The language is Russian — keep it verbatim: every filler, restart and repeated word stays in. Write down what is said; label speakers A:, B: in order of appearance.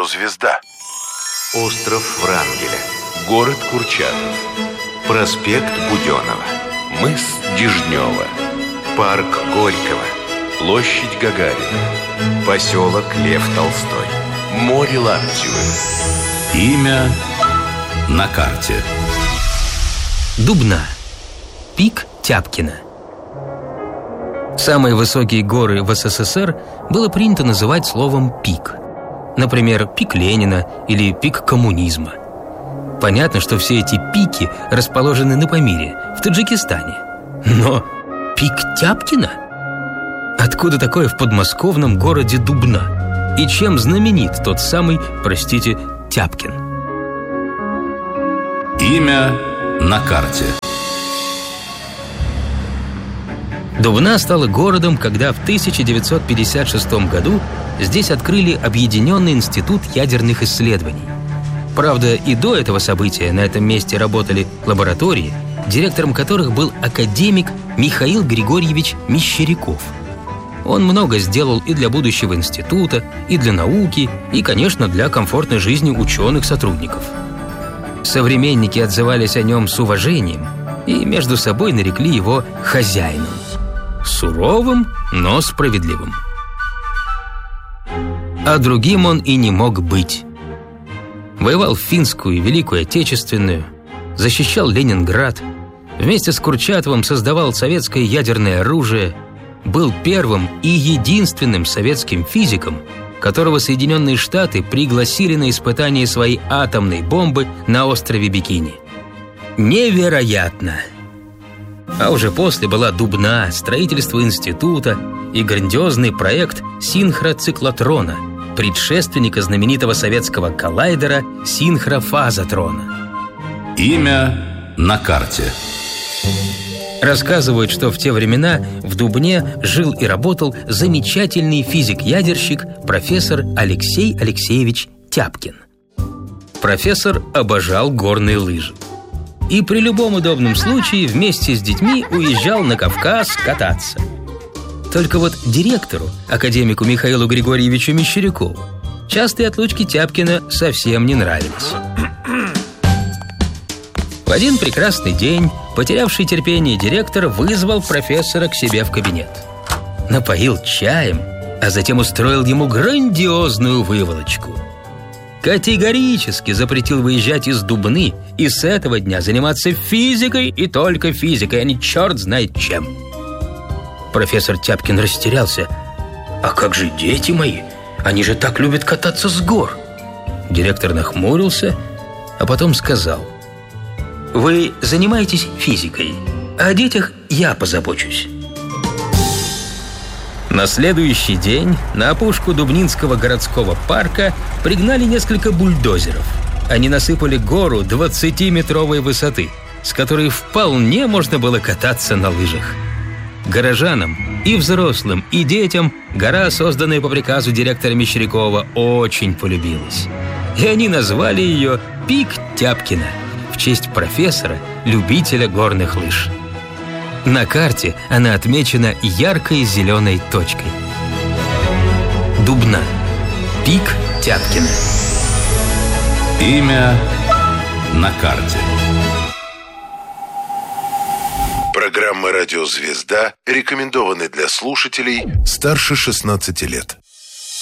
A: Радиозвезда.
B: Остров Врангеля.
A: Город Курчатов.
B: Проспект Буденова.
A: Мыс Дежнева.
B: Парк Горького.
A: Площадь Гагарина.
B: Поселок Лев Толстой.
A: Море Лаптевое.
C: Имя на карте.
D: Дубна. Пик Тяпкина. Самые высокие горы в СССР было принято называть словом «пик». Например, пик Ленина или пик коммунизма. Понятно, что все эти пики расположены на Памире, в Таджикистане. Но пик Тяпкина? Откуда такое в подмосковном городе Дубна? И чем знаменит тот самый, простите, Тяпкин?
C: Имя на карте.
D: Дубна стала городом, когда в тысяча девятьсот пятьдесят шестом году здесь открыли Объединенный институт ядерных исследований. Правда, и до этого события на этом месте работали лаборатории, директором которых был академик Михаил Григорьевич Мещеряков. Он много сделал и для будущего института, и для науки, и, конечно, для комфортной жизни ученых-сотрудников. Современники отзывались о нем с уважением и между собой нарекли его хозяином. Суровым, но справедливым. А другим он и не мог быть. Воевал в Финскую и Великую Отечественную, защищал Ленинград, вместе с Курчатовым создавал советское ядерное оружие, был первым и единственным советским физиком, которого Соединенные Штаты пригласили на испытание своей атомной бомбы на острове Бикини. Невероятно! А уже после была Дубна, строительство института и грандиозный проект синхроциклотрона, предшественника знаменитого советского коллайдера синхрофазотрона.
C: Имя на карте.
D: Рассказывают, что в те времена в Дубне жил и работал замечательный физик-ядерщик профессор Алексей Алексеевич Тяпкин. Профессор обожал горные лыжи и при любом удобном случае вместе с детьми уезжал на Кавказ кататься. Только вот директору, академику Михаилу Григорьевичу Мещерякову, частые отлучки Тяпкина совсем не нравились. В один прекрасный день потерявший терпение директор вызвал профессора к себе в кабинет. Напоил чаем, а затем устроил ему грандиозную выволочку. Категорически запретил выезжать из Дубны и с этого дня заниматься физикой и только физикой, а не черт знает чем. Профессор Тяпкин растерялся. «А как же дети мои? Они же так любят кататься с гор!» Директор нахмурился, а потом сказал: «Вы занимаетесь физикой, а о детях я позабочусь». На следующий день на опушку Дубнинского городского парка пригнали несколько бульдозеров. Они насыпали гору двадцатиметровой высоты, с которой вполне можно было кататься на лыжах. Горожанам, и взрослым, и детям гора, созданная по приказу директора Мещерякова, очень полюбилась. И они назвали ее «Пик Тяпкина» в честь профессора, любителя горных лыж. На карте она отмечена яркой зеленой точкой. Дубна. Пик Тяпкина.
C: Имя на карте.
A: Программа «Радиозвезда» рекомендованы для слушателей старше шестнадцати лет.